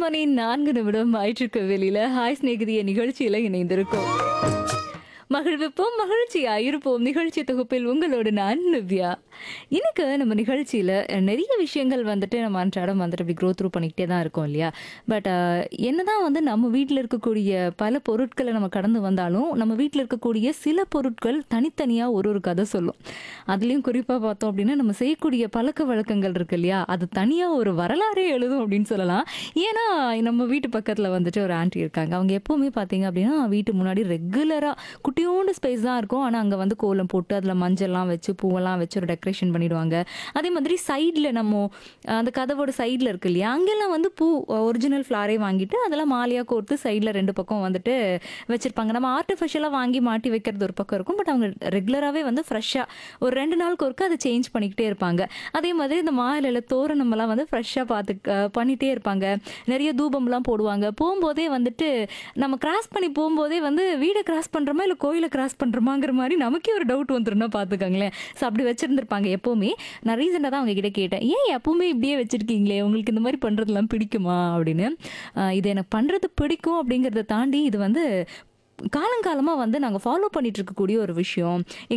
மணி 4 நிமிடம் ஆயிட்டிருக்கு வெளியில. ஹாய் சிநேகிதிய நிகழ்ச்சியில இணைந்திருக்கோம். மகிழ்விப்போம் மகிழ்ச்சியா இருப்போம் நிகழ்ச்சி தொகுப்பில் உங்களோடு நான் நிவ்யா. இன்னைக்கு நம்ம நிகழ்ச்சியில நிறைய விஷயங்கள் வந்துட்டு நம்ம அன்றாடம் வந்துட்டு இப்படி க்ரோ த்ரூ பண்ணிக்கிட்டே தான் இருக்கோம் இல்லையா? பட் என்னதான் வந்து நம்ம வீட்டில் இருக்கக்கூடிய பல பொருட்களை நம்ம கடந்து வந்தாலும் நம்ம வீட்டில் இருக்கக்கூடிய சில பொருட்கள் தனித்தனியாக ஒரு ஒரு கதை சொல்லும். அதுலேயும் குறிப்பாக பார்த்தோம் அப்படின்னா நம்ம செய்யக்கூடிய பழக்க வழக்கங்கள் இருக்கு இல்லையா? அது தனியாக ஒரு வரலாறே எழுதும் அப்படின்னு சொல்லலாம். ஏன்னா நம்ம வீட்டு பக்கத்தில் வந்துட்டு ஒரு ஆண்டி இருக்காங்க. அவங்க எப்போவுமே பார்த்தீங்க அப்படின்னா வீட்டு முன்னாடி ரெகுலராக குட்டியோண்டு ஸ்பேஸ் தான் இருக்கும். ஆனால் அங்கே வந்து கோலம் போட்டு அதில் மஞ்சள்லாம் வச்சு பூவெல்லாம் வச்சு ஒரு டெக்கரேஷன் பண்ணிடுவாங்க. அதே மாதிரி சைடில் நம்ம அந்த கதவோட சைடில் இருக்கு இல்லையா? அங்கெல்லாம் வந்து பூ ஒரிஜினல் ஃப்ளாரே வாங்கிட்டு அதெல்லாம் மாலையாக கோர்த்து சைடில் 2 பக்கம் வந்துட்டு வச்சுருப்பாங்க. நம்ம ஆர்டிஃபிஷியலாக வாங்கி மாட்டி வைக்கிறது ஒரு பக்கம் இருக்கும். பட் அவங்க ரெகுலராகவே வந்து ஃப்ரெஷ்ஷாக ஒரு 2 நாளுக்கு ஒருக்க அதை சேஞ்ச் பண்ணிக்கிட்டே இருப்பாங்க. அதே மாதிரி இந்த மாலையில் தோரணமெல்லாம் வந்து ஃப்ரெஷ்ஷாக பண்ணிகிட்டே இருப்பாங்க. நிறைய தூபம்லாம் போடுவாங்க. போகும்போதே வந்துட்டு நம்ம கிராஸ் பண்ணி போகும்போதே வந்து வீடை கிராஸ் பண்ணுறோமா இல்லை கோயிலை கிராஸ் பண்ணுறோமாங்கிற மாதிரி நமக்கே ஒரு டவுட் வந்துருன்னா பார்த்துக்கோங்களேன். ஸோ அப்படி வச்சுருந்துருப்பாங்க எப்போவுமே. நான் ரீசெண்டாக தான் அவங்க கிட்ட கேட்டேன், ஏன் எப்பவுமே இப்படியே வச்சுருக்கீங்களே, உங்களுக்கு இந்த மாதிரி பண்ணுறதுலாம் பிடிக்குமா அப்படின்னு. இது எனக்கு பண்ணுறது பிடிக்கும் அப்படிங்கிறத தாண்டி இது வந்து காலங்காலமாக வந்து நாங்கள் ஃபாலோ பண்ணிட்டு இருக்கக்கூடிய ஒரு விஷயம்.